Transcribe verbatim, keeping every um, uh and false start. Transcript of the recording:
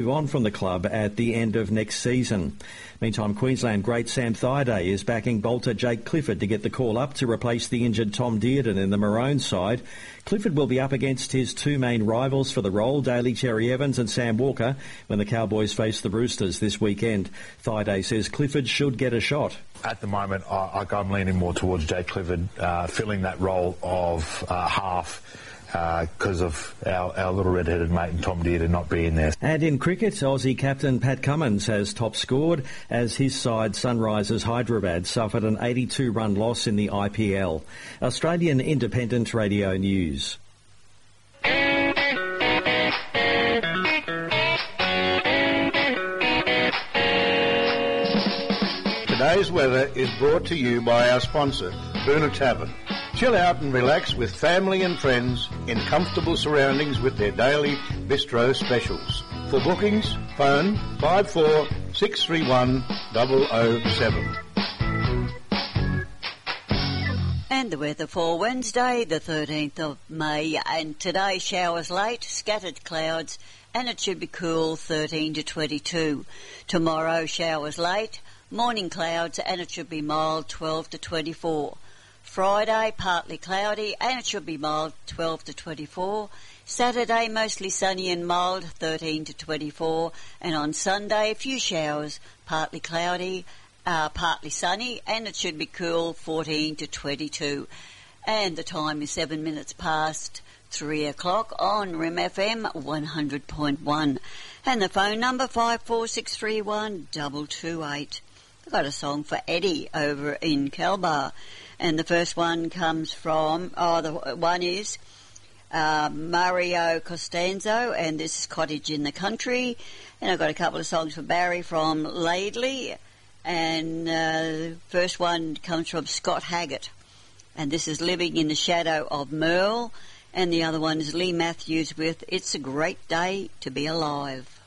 move on from the club at the end of next season. Meantime, Queensland great Sam Thaiday is backing bolter Jake Clifford to get the call up to replace the injured Tom Dearden in the Maroons side. Clifford will be up against his two main rivals for the role, Daly Cherry Evans and Sam Walker, when the Cowboys face the Roosters this weekend. Thaiday says Clifford should get a shot. At the moment, I, I'm leaning more towards Jake Clifford uh, filling that role of uh, half, because uh, of our, our little red-headed mate and Tom Dearden not being there. And in cricket, Aussie captain Pat Cummins has top scored as his side Sunrisers Hyderabad suffered an eighty-two run loss in the I P L. Australian Independent Radio News. Today's weather is brought to you by our sponsor, Boona Tavern. Chill out and relax with family and friends in comfortable surroundings with their daily bistro specials. For bookings, phone five four six three one zero zero seven. And the weather for Wednesday, the thirteenth of May, and today showers late, scattered clouds, and it should be cool, thirteen to twenty-two. Tomorrow showers late, morning clouds, and it should be mild, twelve to twenty-four. Friday, partly cloudy, and it should be mild, twelve to twenty-four. Saturday, mostly sunny and mild, thirteen to twenty-four. And on Sunday, a few showers, partly cloudy, uh, partly sunny, and it should be cool, fourteen to twenty-two. And the time is seven minutes past three o'clock on R I M F M one hundred point one. And the phone number, five four six three one two two eight. I've got a song for Eddie over in Kelbar. And the first one comes from, oh, the one is uh, Mario Costanzo, and this is Cottage in the Country. And I've got a couple of songs for Barry from Laidley. And uh, the first one comes from Scott Haggart. And this is Living in the Shadow of Merle. And the other one is Lee Matthews with It's a Great Day to Be Alive.